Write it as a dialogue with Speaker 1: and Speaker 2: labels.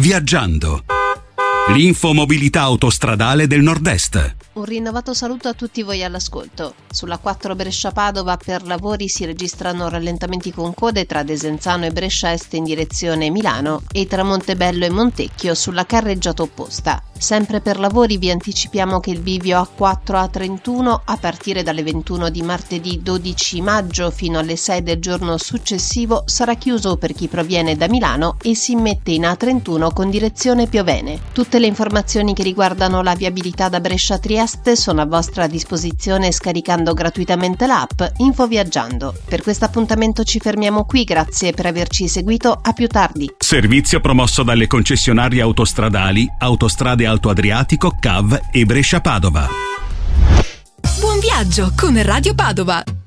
Speaker 1: Viaggiando. L'infomobilità autostradale del Nord-Est.
Speaker 2: Un rinnovato saluto a tutti voi all'ascolto. Sulla 4 Brescia-Padova per lavori si registrano rallentamenti con code tra Desenzano e Brescia Est in direzione Milano e tra Montebello e Montecchio sulla carreggiata opposta. Sempre per lavori vi anticipiamo che il bivio A4 A31 a partire dalle 21 di martedì 12 maggio fino alle 6 del giorno successivo sarà chiuso per chi proviene da Milano e si immette in A31 con direzione Piovene. Tutte le informazioni che riguardano la viabilità da Brescia a Trieste sono a vostra disposizione scaricando gratuitamente l'app Infoviaggiando. Per questo appuntamento ci fermiamo qui, grazie per averci seguito, a più tardi.
Speaker 1: Servizio promosso dalle concessionarie autostradali Autostrade Alto Adriatico, CAV e Brescia Padova.
Speaker 3: Buon viaggio con Radio Padova!